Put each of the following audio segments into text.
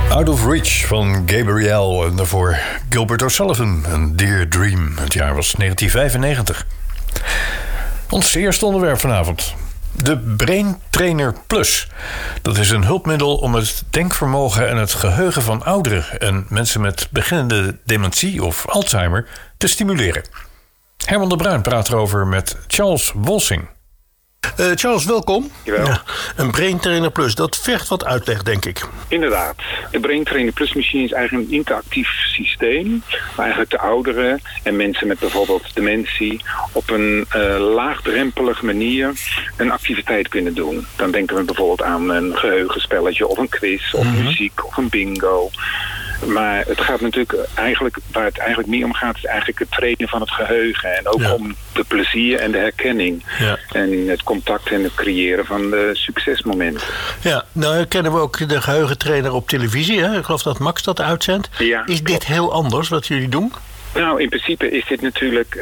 Out of Reach van Gabrielle en daarvoor Gilbert O'Sullivan en Dear Dream. Het jaar was 1995. Ons eerste onderwerp vanavond. De Brain Trainer Plus. Dat is een hulpmiddel om het denkvermogen en het geheugen van ouderen en mensen met beginnende dementie of Alzheimer te stimuleren. Herman de Bruin praat erover met Charles Wolsing. Charles, welkom. Ja, een Brain Trainer Plus, dat vergt wat uitleg, denk ik. inderdaad. De Brain Trainer Plus machine is eigenlijk een interactief systeem waar eigenlijk de ouderen en mensen met bijvoorbeeld dementie op een laagdrempelige manier een activiteit kunnen doen. Dan denken we bijvoorbeeld aan een geheugenspelletje of een quiz of muziek of een bingo. Maar het gaat natuurlijk eigenlijk, waar het eigenlijk meer om gaat, is eigenlijk het trainen van het geheugen. En ook om de plezier en de herkenning. Ja. En het contact en het creëren van de succesmomenten. Ja, nou kennen we ook de geheugentrainer op televisie. Hè? Ik geloof dat Max dat uitzendt. Ja, is dit heel anders wat jullie doen? Nou, in principe is dit natuurlijk...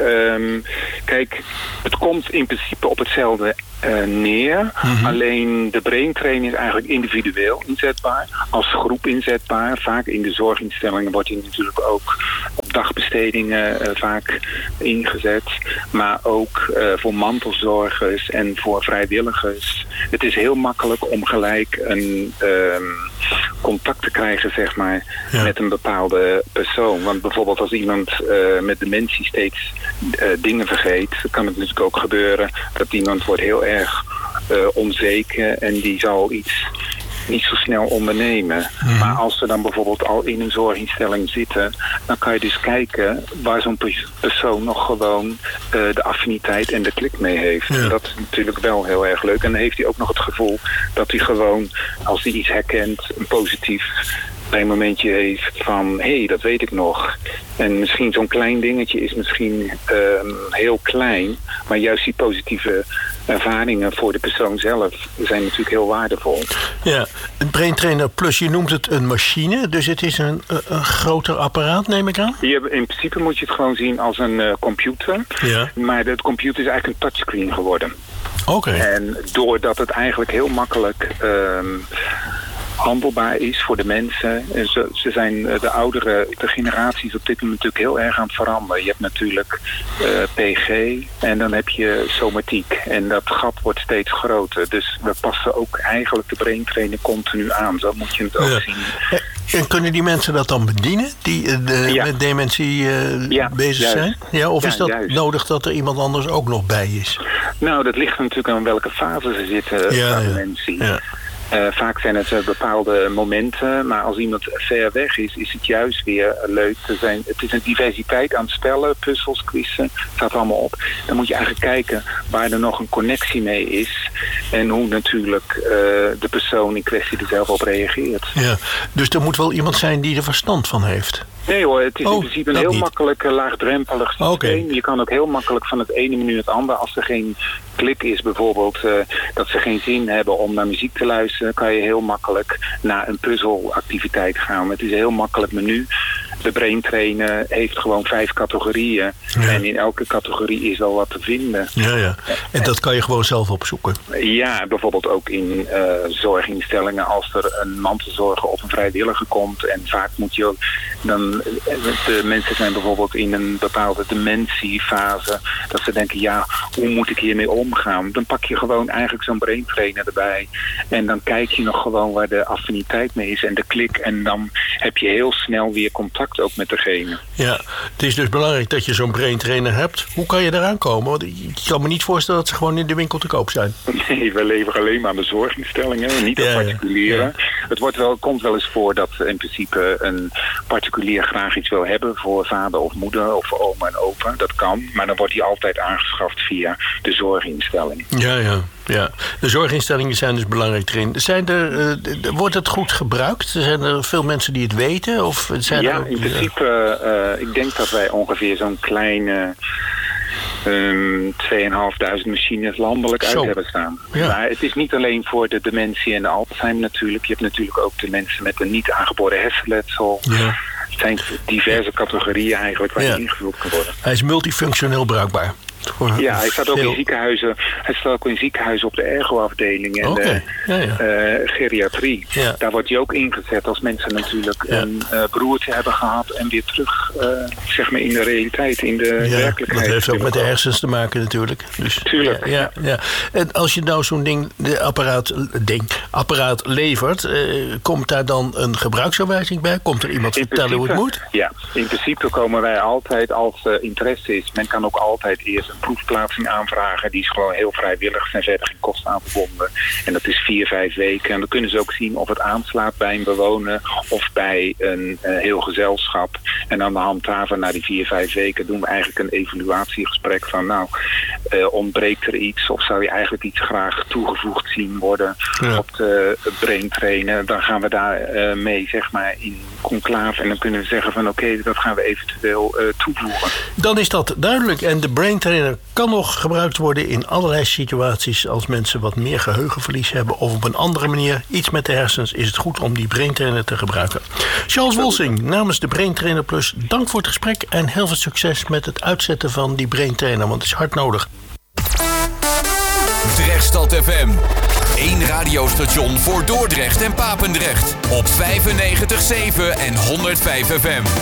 kijk, het komt in principe op hetzelfde neer. Alleen de braintraining is eigenlijk individueel inzetbaar. Als groep inzetbaar. Vaak in de zorginstellingen wordt die natuurlijk ook op dagbestedingen vaak ingezet. Maar ook voor mantelzorgers en voor vrijwilligers. Het is heel makkelijk om gelijk een contact te krijgen, zeg maar, met een bepaalde persoon. Want bijvoorbeeld als iemand met dementie steeds dingen vergeet, kan het natuurlijk ook gebeuren dat iemand wordt heel erg onzeker en die zal iets niet zo snel ondernemen. Maar als ze dan bijvoorbeeld al in een zorginstelling zitten, dan kan je dus kijken waar zo'n persoon nog gewoon de affiniteit en de klik mee heeft. En dat is natuurlijk wel heel erg leuk. En dan heeft hij ook nog het gevoel dat hij gewoon, als hij iets herkent, een positief bij een momentje heeft van, hé, dat weet ik nog. En misschien zo'n klein dingetje is misschien heel klein, maar juist die positieve ervaringen voor de persoon zelf zijn natuurlijk heel waardevol. Ja, een Brain Trainer Plus, je noemt het een machine, dus het is een groter apparaat, neem ik aan? In principe moet je het gewoon zien als een computer, maar de computer is eigenlijk een touchscreen geworden. Oké. En doordat het eigenlijk heel makkelijk handelbaar is voor de mensen. Ze zijn de oudere, de generaties op dit moment natuurlijk heel erg aan het veranderen. Je hebt natuurlijk PG en dan heb je somatiek. En dat gat wordt steeds groter. Dus we passen ook eigenlijk de braintrainer continu aan. Zo moet je het ook zien. En kunnen die mensen dat dan bedienen? Die met dementie bezig zijn? Ja, of is dat nodig dat er iemand anders ook nog bij is? Nou, dat ligt natuurlijk aan welke fase ze zitten bij dementie. Ja. Vaak zijn het bepaalde momenten, maar als iemand ver weg is, is het juist weer leuk te zijn. Het is een diversiteit aan spellen, puzzels, quizzen, staat allemaal op. Dan moet je eigenlijk kijken waar er nog een connectie mee is en hoe natuurlijk de persoon in kwestie er zelf op reageert. Ja, dus er moet wel iemand zijn die er verstand van heeft. Nee hoor, het is in principe een heel makkelijk laagdrempelig systeem. Okay. Je kan ook heel makkelijk van het ene menu het andere, als er geen klik is bijvoorbeeld, dat ze geen zin hebben om naar muziek te luisteren, kan je heel makkelijk naar een puzzelactiviteit gaan. Het is een heel makkelijk menu. De Brain Trainer heeft gewoon 5 categorieën. Ja. En in elke categorie is wel wat te vinden. Ja. En dat kan je gewoon zelf opzoeken? Ja, bijvoorbeeld ook in zorginstellingen als er een mantelzorger of een vrijwilliger komt. En vaak moet je ook dan, de mensen zijn bijvoorbeeld in een bepaalde dementiefase, dat ze denken, ja, hoe moet ik hiermee omgaan? Dan pak je gewoon eigenlijk zo'n Brain Trainer erbij. En dan kijk je nog gewoon waar de affiniteit mee is en de klik. En dan heb je heel snel weer contact ook met degene. Ja, het is dus belangrijk dat je zo'n brain trainer hebt. Hoe kan je eraan komen? Want ik kan me niet voorstellen dat ze gewoon in de winkel te koop zijn. Nee, we leveren alleen maar aan de zorginstellingen, niet aan particulieren. Het komt wel eens voor dat in principe een particulier graag iets wil hebben voor vader of moeder of oma en opa. Dat kan, maar dan wordt die altijd aangeschaft via de zorginstelling. Ja, de zorginstellingen zijn dus belangrijk erin. Wordt het goed gebruikt? Zijn er veel mensen die het weten? Of zijn er ook, in principe, ik denk dat wij ongeveer zo'n kleine 2.500 machines landelijk uit hebben staan. Ja. Maar het is niet alleen voor de dementie en de Alzheimer natuurlijk. Je hebt natuurlijk ook de mensen met een niet aangeboren hersenletsel. Ja. Het zijn diverse categorieën eigenlijk waar die ingevuld kan worden. Hij is multifunctioneel bruikbaar. Hij staat ook in ziekenhuizen. Hij staat ook in ziekenhuizen op de ergo-afdeling en geriatrie. Ja. Daar wordt hij ook ingezet als mensen natuurlijk een beroerte hebben gehad en weer terug zeg maar in de realiteit, in de werkelijkheid. Dat heeft ook met de hersens te maken natuurlijk. Dus, tuurlijk. Ja. En als je nou zo'n apparaat levert, komt daar dan een gebruiksaanwijzing bij? Komt er iemand vertellen hoe het moet? Ja, in principe komen wij altijd als interesse is. Men kan ook altijd eerst een proefplaatsing aanvragen. Die is gewoon heel vrijwillig. Zijn verder geen kosten aan verbonden. En dat is 4-5 weken. En dan kunnen ze ook zien of het aanslaat bij een bewoner of bij een heel gezelschap. En aan de hand daarvan, na die 4-5 weken, doen we eigenlijk een evaluatiegesprek van ontbreekt er iets of zou je eigenlijk iets graag toegevoegd zien worden op de brain trainen. Dan gaan we daar mee zeg maar in conclave en dan kunnen we zeggen van oké, dat gaan we eventueel toevoegen. Dan is dat duidelijk en de brain trainer kan nog gebruikt worden in allerlei situaties als mensen wat meer geheugenverlies hebben of op een andere manier iets met de hersens is het goed om die brain trainer te gebruiken. Charles Wolsing namens de Brain Trainer Plus, dank voor het gesprek en heel veel succes met het uitzetten van die brain trainer, want het is hard nodig. Drechtstad FM. 1 radiostation voor Dordrecht en Papendrecht. Op 95.7 en 105 FM.